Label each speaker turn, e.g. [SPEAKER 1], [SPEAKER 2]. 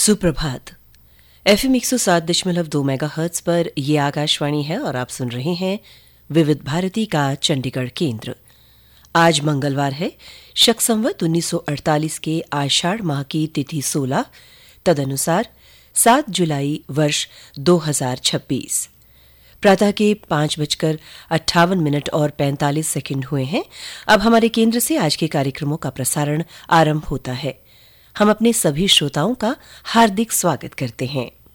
[SPEAKER 1] सुप्रभात। FM 107.2 megahertz पर ये आकाशवाणी है और आप सुन रहे हैं विविध भारती का चंडीगढ़ केंद्र। आज मंगलवार है, शक संवत 1948 के आषाढ़ माह की तिथि 16, तदनुसार 7 जुलाई वर्ष 2026। प्रातः के 5:58 और 45 सेकंड हुए हैं। अब हमारे केंद्र से आज के कार्यक्रमों का प्रसारण आरंभ होता है। हम अपने सभी श्रोताओं का हार्दिक स्वागत करते हैं।